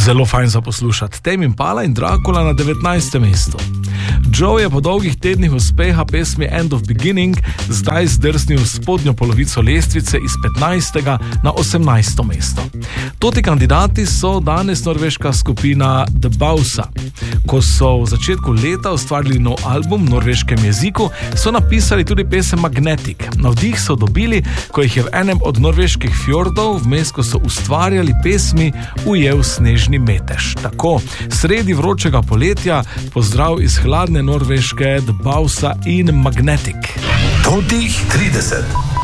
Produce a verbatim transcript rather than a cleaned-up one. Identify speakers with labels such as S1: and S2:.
S1: Zelo fajn za poslušati. Tame Impala in Dracula na devetnajstem mestu. Joe je po dolgih tednih uspeha pesmi End of Beginning zdaj zdrsnil v spodnjo polovico lestvice iz petnajstega na osemnajsto mesto. Toti kandidati so danes norveška skupina The Bausa. Ko so v začetku leta ustvarili nov album v norveškem jeziku, so napisali tudi pesem Magnetic. Navdih so dobili, ko jih je v enem od norveških fjordov, vmes ko so ustvarjali pesmi, ujel snežni metež. Tako, sredi vročega poletja, pozdrav iz hladne norveške The Bausa in Magnetic.
S2: Totih trideset.